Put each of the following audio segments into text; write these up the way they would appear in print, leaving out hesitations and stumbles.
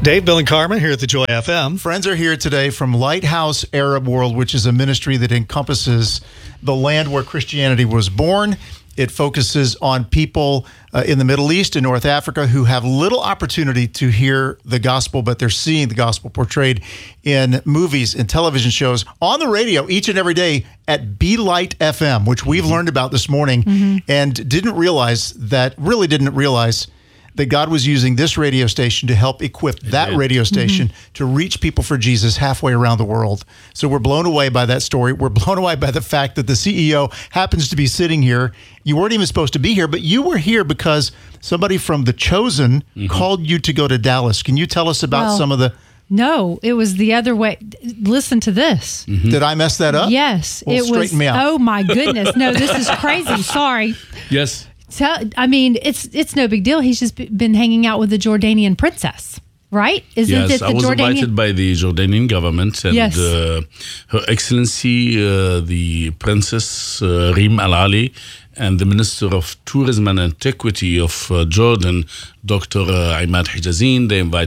Dave, Bill, and Carmen here at the Joy FM. Friends are here today from Lighthouse Arab World, which is a ministry that encompasses the land where Christianity was born. It focuses on people in the Middle East and North Africa who have little opportunity to hear the gospel, but they're seeing the gospel portrayed in movies and television shows on the radio each and every day at Be Light FM, which we've learned about this morning and didn't realize that God was using this radio station to help equip that radio station to reach people for Jesus halfway around the world. So we're blown away by that story. We're blown away by the fact that the CEO happens to be sitting here. You weren't even supposed to be here, but you were here because somebody from The Chosen called you to go to Dallas. Can you tell us about some of the... No, it was the other way. Listen to this. Did I mess that up? Yes. Well, straighten me out. Oh, my goodness. No, this is crazy. Sorry. Yes. I mean, it's no big deal. He's just been hanging out with the Jordanian princess, right? Isn't it the I was Jordanian? invited by the Jordanian government and Her Excellency, the Princess Reem Al Ali, and the Minister of Tourism and Antiquity of Jordan, Dr. Imad Hijazin.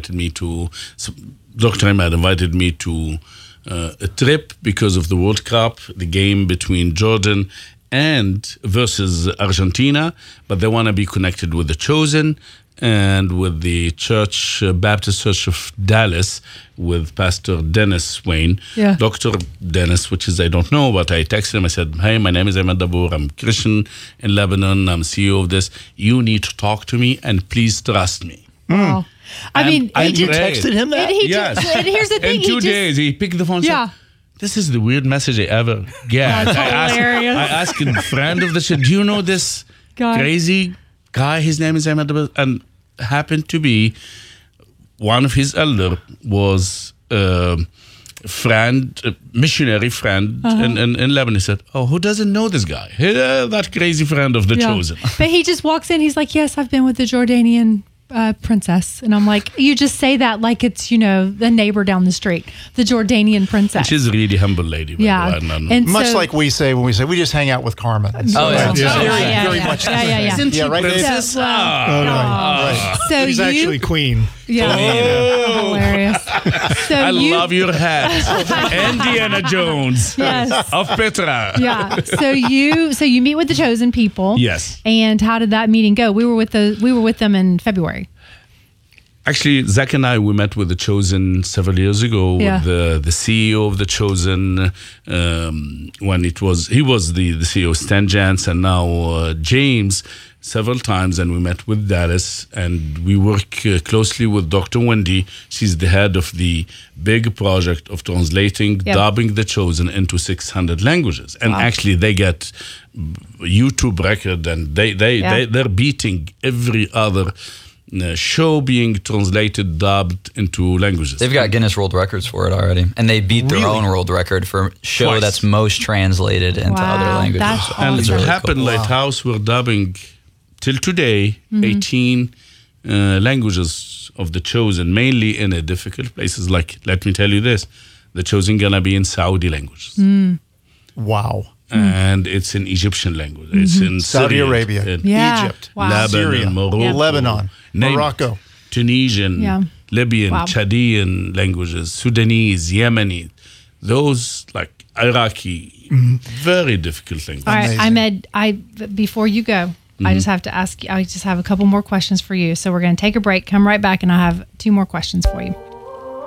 Dr. Imad invited me to a trip because of the World Cup, the game between Jordan and versus Argentina, but they want to be connected with The Chosen and with the church, Baptist Church of Dallas, with Pastor Dennis Wayne. Yeah. Dr. Dennis, which is, I don't know, but I texted him. I said, hey, my name is Ahmed Dabour. I'm Christian in Lebanon. I'm CEO of this. You need to talk to me and please trust me. Wow. You texted him that? And here's the thing. In 2 days, he picked the phone and said, this is the weird message I ever get. That's hilarious. I asked a friend of the show, do you know this crazy guy? His name is Ahmed Dabour. And happened to be one of his elder was a friend, a missionary friend in Lebanon. He said, oh, who doesn't know this guy? That crazy friend of The Chosen. But he just walks in. He's like, yes, I've been with the Jordanian princess. And I'm like, you just say that like it's, the neighbor down the street, the Jordanian princess. And she's a really humble lady. Yeah. And much like we say when we say, we just hang out with Carmen. Very much. Isn't she right, princess? Right. So She's actually queen. Yeah. Hilarious. So I love your hat. Indiana Jones. Yes. Of Petra. Yeah. So you meet with the Chosen people. Yes. And how did that meeting go? We were with them in February. Actually, Zach and I, we met with The Chosen several years ago with the CEO of The Chosen when he was the CEO, Stan Jans, and now James, several times. And we met with Dallas, and we work closely with Dr. Wendy. She's the head of the big project of translating, dubbing The Chosen into 600 languages. And actually, they get YouTube record, and they're beating every other show being translated, dubbed into languages. They've got Guinness World Records for it already. And they beat their own world record for show that's most translated into other languages. That's and awesome. it happened, cool. Lighthouse, we're dubbing, till today, 18 languages of The Chosen, mainly in difficult places. Like, let me tell you this, The Chosen gonna be in Saudi languages. Wow. And it's in Egyptian language. It's in Saudi Syrian, Arabia, in Egypt, Lebanon, Syria, Morocco, Lebanon, Morocco, Tunisian, Libyan, Chadian languages, Sudanese, Yemeni, those like Iraqi, very difficult languages. All right, Ahmed, before you go, I just have to ask you, I just have a couple more questions for you. So we're going to take a break, come right back, and I have 2 more questions for you.